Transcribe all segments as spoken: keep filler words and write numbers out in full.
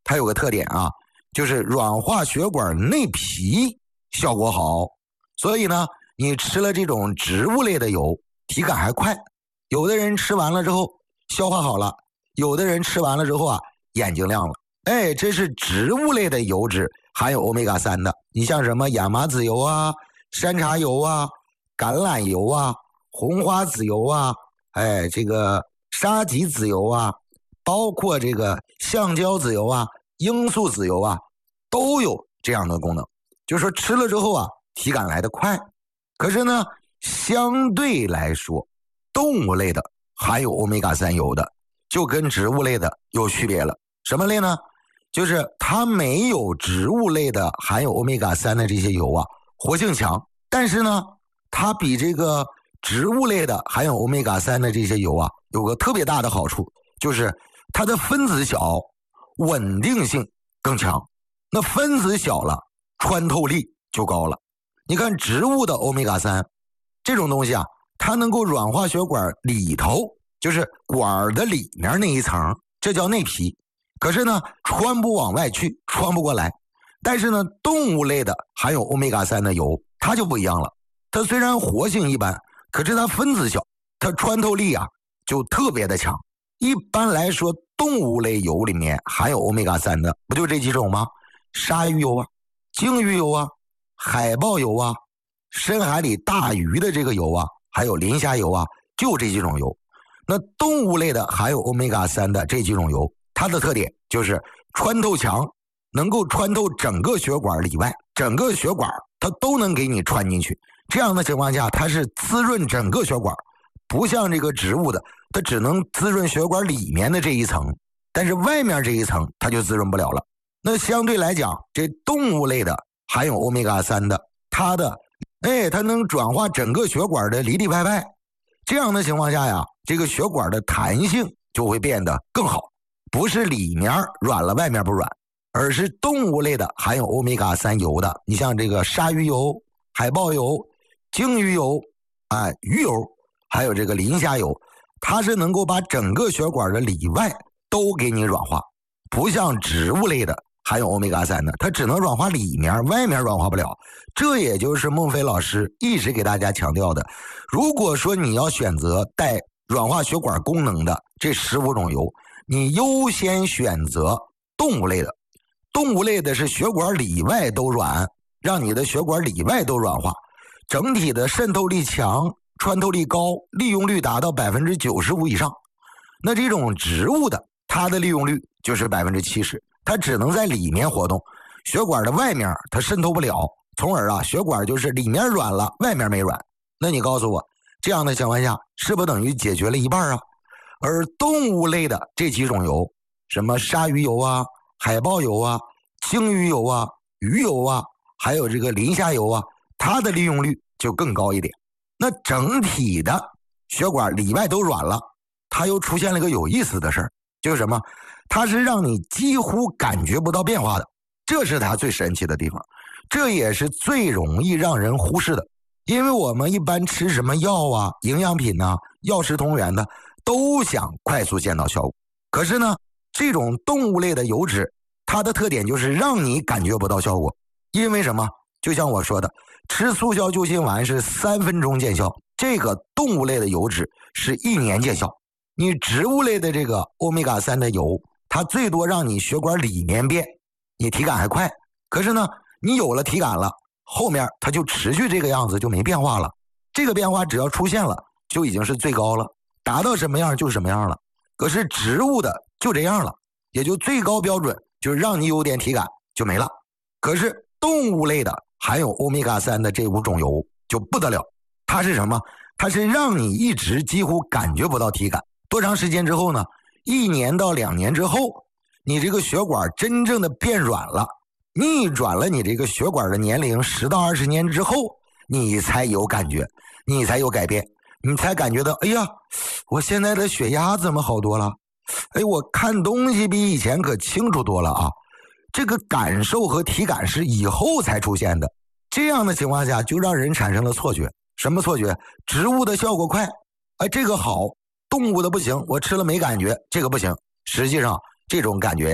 它有个特点啊，就是软化血管内皮效果好。所以呢，你吃了这种植物类的油，体感还快。有的人吃完了之后消化好了，有的人吃完了之后啊眼睛亮了。哎，这是植物类的油脂含有欧米伽三的。你像什么亚麻籽油啊、山茶油啊、橄榄油啊、红花籽油啊，哎，这个沙棘籽油啊，包括这个橡胶籽油啊、罂粟籽油啊，都有这样的功能。就是说吃了之后啊，体感来得快。可是呢，相对来说，动物类的含有欧米伽三油的，就跟植物类的有区别了。什么类呢？就是它没有植物类的含有欧米伽三的这些油啊，活性强。但是呢，它比这个植物类的含有欧米伽三的这些油啊，有个特别大的好处，就是它的分子小，稳定性更强。那分子小了，穿透力就高了。你看植物的欧米伽三这种东西啊，它能够软化血管里头，就是管的里面那一层，这叫内皮。可是呢，穿不往外去，穿不过来。但是呢，动物类的含有欧米伽三的油，它就不一样了。它虽然活性一般，可是它分子小，它穿透力啊就特别的强。一般来说，动物类油里面含有欧米伽三的，不就这几种吗？鲨鱼油啊、鲸鱼油啊、海豹油啊、深海里大鱼的这个油啊，还有磷虾油啊，就这几种油。那动物类的含有欧米伽三的这几种油，它的特点就是穿透强，能够穿透整个血管里外，整个血管它都能给你穿进去。这样的情况下，它是滋润整个血管，不像这个植物的，它只能滋润血管里面的这一层，但是外面这一层它就滋润不了了。那相对来讲，这动物类的含有欧米伽三的，它的哎，它能转化整个血管的里里外外。这样的情况下呀，这个血管的弹性就会变得更好，不是里面软了外面不软，而是动物类的含有欧米伽三油的。你像这个鲨鱼油、海豹油、鲸鱼油、啊鱼油，还有这个磷虾油，它是能够把整个血管的里外都给你软化，不像植物类的含有欧米伽三的，它只能软化里面，外面软化不了。这也就是孟非老师一直给大家强调的，如果说你要选择带软化血管功能的这十五种油，你优先选择动物类的。动物类的是血管里外都软，让你的血管里外都软化，整体的渗透力强，穿透力高，利用率达到百分之九十五以上。那这种植物的，它的利用率就是百分之七十，它只能在里面活动，血管的外面它渗透不了，从而啊，血管就是里面软了，外面没软。那你告诉我，这样的情况下，是不等于解决了一半啊？而动物类的这几种油，什么鲨鱼油啊、海豹油啊、鲸鱼油啊、鱼油啊，还有这个磷虾油啊，它的利用率就更高一点。那整体的血管里外都软了，它又出现了一个有意思的事儿，就是什么？它是让你几乎感觉不到变化的，这是它最神奇的地方，这也是最容易让人忽视的。因为我们一般吃什么药啊、营养品啊、药食同源的，都想快速见到效果。可是呢，这种动物类的油脂，它的特点就是让你感觉不到效果。因为什么？就像我说的，吃速效救心丸是三分钟见效，这个动物类的油脂是一年见效。你植物类的这个欧米伽三的油，它最多让你血管里面变，你体感还快。可是呢，你有了体感了，后面它就持续这个样子，就没变化了。这个变化只要出现了，就已经是最高了，达到什么样就是什么样了。可是植物的就这样了，也就最高标准就是让你有点体感就没了。可是动物类的含有欧米伽三的这五种油就不得了，它是什么？它是让你一直几乎感觉不到体感。多长时间之后呢？一年到两年之后，你这个血管真正的变软了，逆转了你这个血管的年龄十到二十年之后，你才有感觉，你才有改变，你才感觉到，哎呀，我现在的血压怎么好多了？哎，我看东西比以前可清楚多了啊！这个感受和体感是以后才出现的，这样的情况下就让人产生了错觉。什么错觉？植物的效果快，哎，这个好，动物的不行，我吃了没感觉，这个不行。实际上这种感觉呀，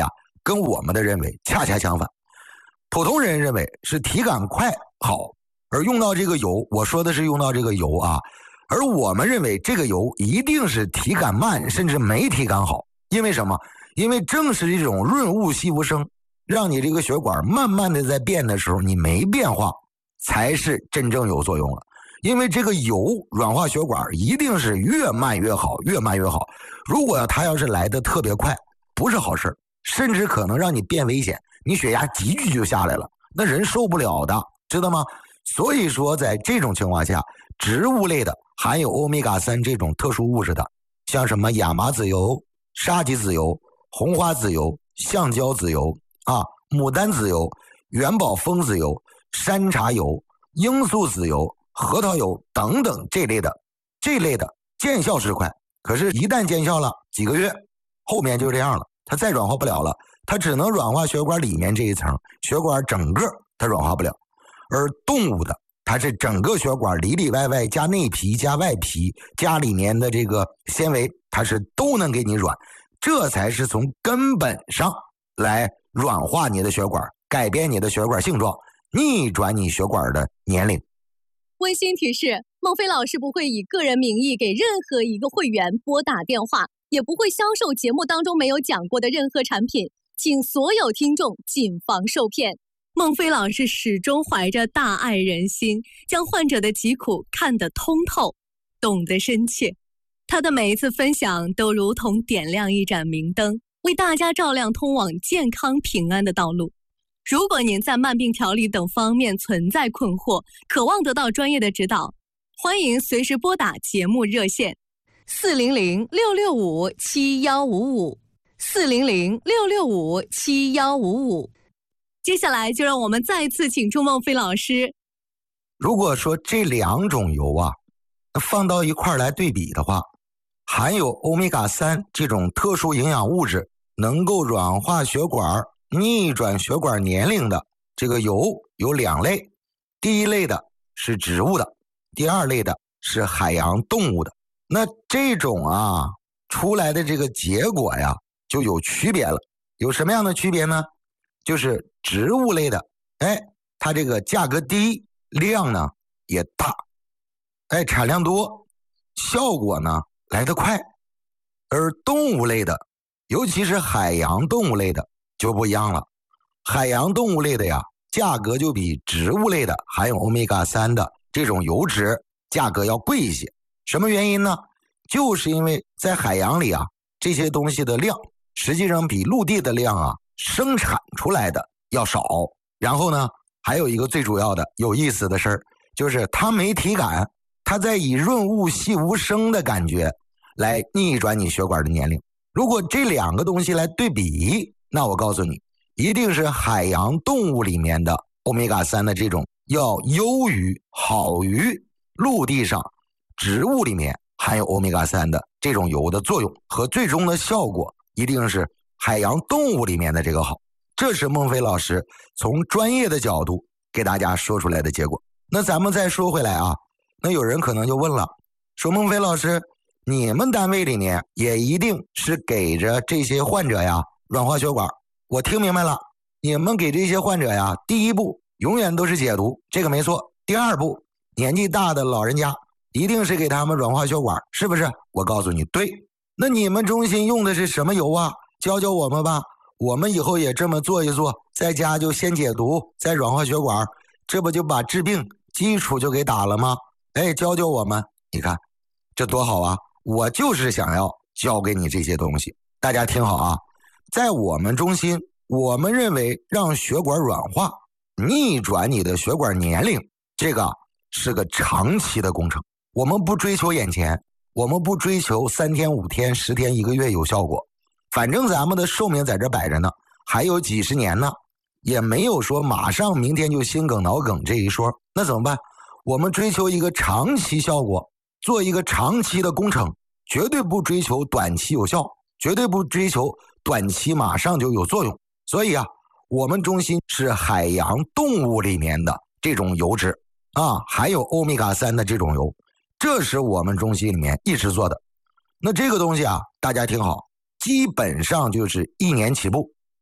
跟我们的认为恰恰相反。普通人认为是体感快好，而用到这个油，我说的是用到这个油啊，而我们认为这个油一定是体感慢，甚至没体感好。因为什么？因为正是这种润物细无声，让你这个血管慢慢的在变的时候，你没变化，才是真正有作用了。因为这个油软化血管一定是越慢越好，越慢越好。如果它要是来的特别快，不是好事，甚至可能让你变危险，你血压急剧就下来了，那人受不了的，知道吗？所以说在这种情况下，植物类的含有欧米伽三这种特殊物质的，像什么亚麻籽油、沙棘籽油、红花籽油、橡胶籽油啊、牡丹籽油、元宝蜂籽油、山茶油、罂粟籽油、核桃油等等这类的，这类的见效是快，可是一旦见效了，几个月后面就这样了，它再软化不了了，它只能软化血管里面这一层，血管整个它软化不了。而动物的，它是整个血管里里外外加内皮加外皮加里面的这个纤维，它是都能给你软，这才是从根本上来软化你的血管，改变你的血管性状，逆转你血管的年龄。 温馨提示：孟非老师不会以个人名义给任何一个会员拨打电话，也不会销售节目当中没有讲过的任何产品，请所有听众谨防受骗。孟非老师始终怀着大爱人心，将患者的疾苦看得通透，懂得深切。他的每一次分享都如同点亮一盏明灯，为大家照亮通往健康平安的道路。如果您在慢病调理等方面存在困惑，渴望得到专业的指导，欢迎随时拨打节目热线四零零六六五七幺五五四零零六六五七幺五五。接下来就让我们再次请出孟非老师。 如果说这两种油啊放到一块来对比的话，含有欧米伽三这种特殊营养物质，能够软化血管、逆转血管年龄的这个油有两类，第一类的是植物的，第二类的是海洋动物的。那这种啊出来的这个结果呀就有区别了。有什么样的区别呢？就是植物类的，哎，它这个价格低，量呢也大，哎，产量多，效果呢来得快。而动物类的，尤其是海洋动物类的就不一样了。海洋动物类的呀，价格就比植物类的含有欧米伽三的这种油脂价格要贵一些。什么原因呢？就是因为在海洋里啊，这些东西的量实际上比陆地的量啊生产出来的要少。然后呢，还有一个最主要的有意思的事儿，就是它没体感，它在以润物细无声的感觉来逆转你血管的年龄。如果这两个东西来对比，那我告诉你，一定是海洋动物里面的欧米伽三的这种要优于好于陆地上植物里面含有欧米伽三的这种油的作用和最终的效果，一定是海洋动物里面的这个好。这是孟非老师从专业的角度给大家说出来的结果。那咱们再说回来啊，那有人可能就问了，说孟非老师，你们单位里面也一定是给着这些患者呀软化血管？我听明白了，你们给这些患者呀，第一步永远都是解毒，这个没错。第二步，年纪大的老人家一定是给他们软化血管，是不是？我告诉你，对。那你们中心用的是什么油啊？教教我们吧，我们以后也这么做一做，在家就先解毒，再软化血管，这不就把治病基础就给打了吗？哎，教教我们，你看这多好啊！我就是想要教给你这些东西。大家听好啊，在我们中心，我们认为让血管软化，逆转你的血管年龄，这个是个长期的工程。我们不追求眼前，我们不追求三天五天十天一个月有效果，反正咱们的寿命在这摆着呢，还有几十年呢，也没有说马上明天就心梗脑梗这一说。那怎么办？我们追求一个长期效果，做一个长期的工程，绝对不追求短期有效，绝对不追求短期马上就有作用。所以啊，我们中心是海洋动物里面的这种油脂啊，还有欧米伽三的这种油，这是我们中心里面一直做的。那这个东西啊，大家听好，基本上就是一年起步，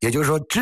也就是说，脂